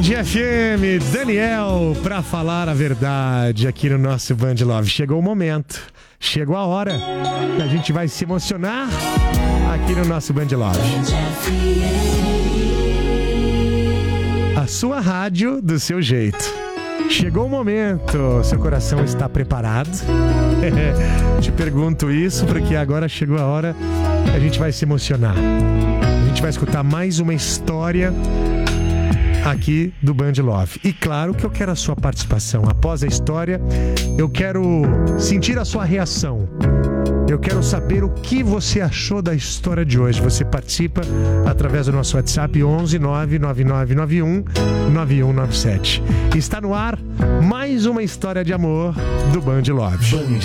FM, Daniel, pra falar a verdade aqui no nosso Band Love. Chegou o momento, chegou a hora que a gente vai se emocionar aqui no nosso Band Love. A sua rádio do seu jeito. Chegou o momento, seu coração está preparado? Te pergunto isso porque agora chegou a hora que a gente vai se emocionar. A gente vai escutar mais uma história aqui do Band Love. E claro que eu quero a sua participação. Após a história, eu quero sentir a sua reação. Eu quero saber o que você achou da história de hoje. Você participa através do nosso WhatsApp 11 99991 9197. Está no ar mais uma história de amor do Band Love.